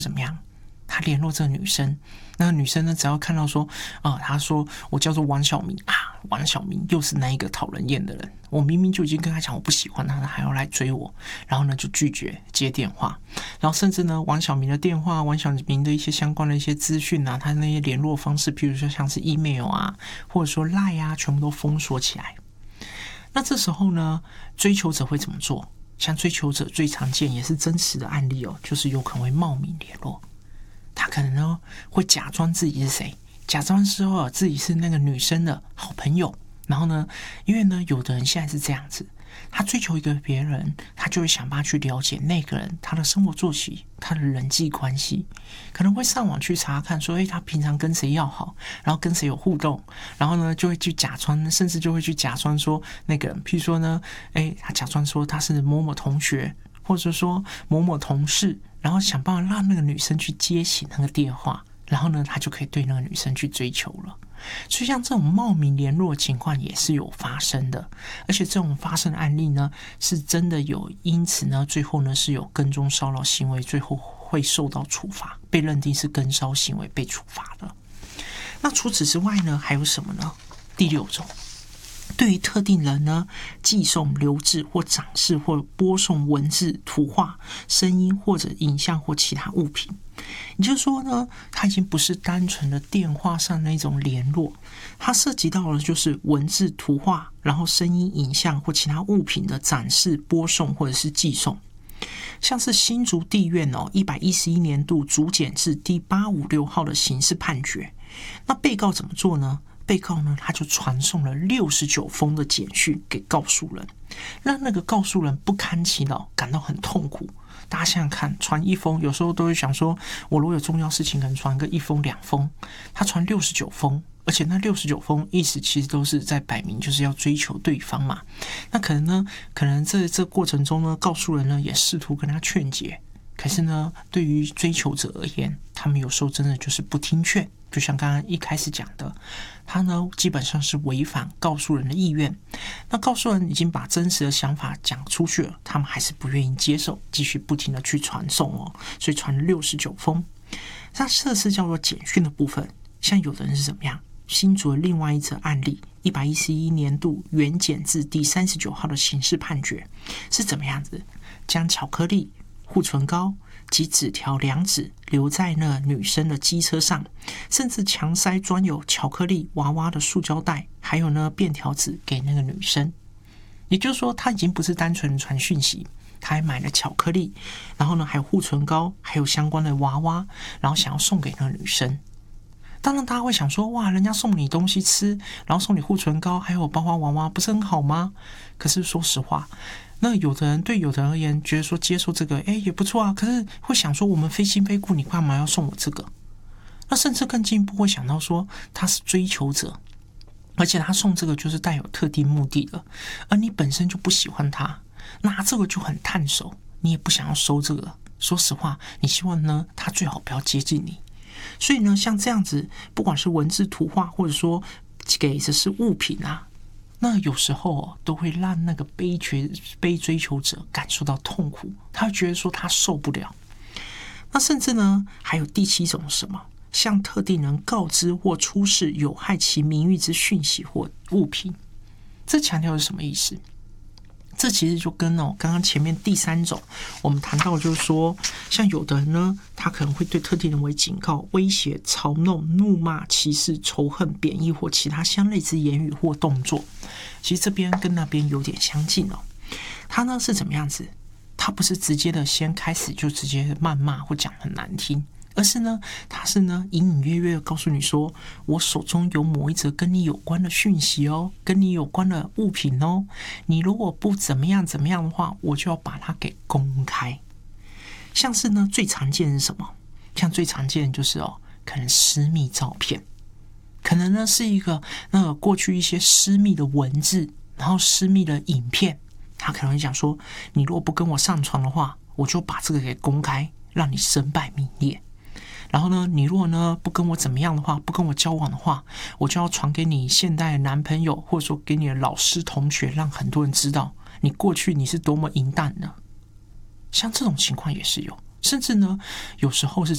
怎么样？他联络这个女生，那个女生呢，只要看到说，他说我叫做王小明啊，王小明又是那一个讨人厌的人，我明明就已经跟他讲我不喜欢他，他还要来追我，然后呢就拒绝接电话，然后甚至呢王小明的电话、王小明的一些相关的一些资讯啊，他那些联络方式，譬如说像是 email 啊，或者说 LINE 啊，全部都封锁起来。那这时候呢，追求者会怎么做？像追求者最常见也是真实的案例就是有可能会冒名联络。他可能呢会假装自己是谁，假装说自己是那个女生的好朋友，然后呢，因为呢有的人现在是这样子，他追求一个别人，他就会想办法去了解那个人他的生活作息、他的人际关系，可能会上网去查看说，他平常跟谁要好，然后跟谁有互动，然后呢就会去假装，甚至就会去假装说那个人，譬如说呢，他假装说他是某某同学，或者说某某同事，然后想办法让那个女生去接起那个电话，然后呢他就可以对那个女生去追求了。所以像这种冒名联络的情况也是有发生的，而且这种发生的案例呢是真的有，因此呢最后呢是有跟踪骚扰行为，最后会受到处罚，被认定是跟骚行为被处罚的。那除此之外呢还有什么呢？第6种，对于特定人呢寄送、留置或展示或播送文字、图画、声音或者影像或其他物品。也就是说呢，它已经不是单纯的电话上那种联络，它涉及到的就是文字、图画，然后声音、影像或其他物品的展示、播送或者是寄送。像是新竹地院111年度竹简字第856号的刑事判决，那被告怎么做呢？被告呢，他就传送了69封的简讯给告诉人，让那个告诉人不堪其扰，感到很痛苦。大家想想看，传一封，有时候都会想说，我如果有重要事情，可能传个1封2封，他传69封，而且那69封意思其实都是在摆明就是要追求对方嘛。那可能这过程中呢，告诉人呢也试图跟他劝解，可是呢，对于追求者而言，他们有时候真的就是不听劝。就像刚刚一开始讲的，他呢基本上是违反告诉人的意愿。那告诉人已经把真实的想法讲出去了，他们还是不愿意接受，继续不停的去传送所以传了69封。那这是叫做简讯的部分。像有的人是怎么样？新竹的另外一则案例，111年度原检字第39号的刑事判决是怎么样子？将巧克力、护唇膏及纸条2纸留在那女生的机车上，甚至强塞装有巧克力娃娃的塑胶袋，还有呢便条纸给那个女生。也就是说，他已经不是单纯的传讯息，他还买了巧克力，然后呢还有护唇膏，还有相关的娃娃，然后想要送给那个女生。当然大家会想说，哇，人家送你东西吃，然后送你护唇膏还有包花娃娃，不是很好吗？可是说实话，那有的人而言觉得说接受这个也不错啊，可是会想说，我们非亲非故，你干嘛要送我这个？那甚至更进一步会想到说，他是追求者，而且他送这个就是带有特定目的的，而你本身就不喜欢他，拿这个就很烫手，你也不想要收这个。说实话，你希望呢他最好不要接近你。所以呢，像这样子，不管是文字、图画，或者说给的是物品啊，那有时候都会让那个被追求者感受到痛苦，他会觉得说他受不了。那甚至呢，还有第7种是什么？向特定人告知或出示有害其名誉之讯息或物品。这强调是什么意思？这其实就跟刚刚前面第3种我们谈到，就是说，像有的人呢，他可能会对特定人为警告、威胁、嘲弄、怒骂、歧视、仇恨、贬义或其他相类之言语或动作。其实这边跟那边有点相近他呢是怎么样子？他不是直接的先开始就直接谩骂或讲很难听，而是呢，他是呢隐隐约约的告诉你说，我手中有某一则跟你有关的讯息跟你有关的物品你如果不怎么样的话，我就要把它给公开。像是呢最常见是什么？像最常见就是可能私密照片，可能呢是一个过去一些私密的文字，然后私密的影片，他可能会讲说，你如果不跟我上床的话，我就把这个给公开，让你身败名裂。然后呢，你如果呢不跟我怎么样的话，不跟我交往的话，我就要传给你现代的男朋友，或者说给你的老师同学，让很多人知道你过去你是多么淫荡的。像这种情况也是有，甚至呢有时候是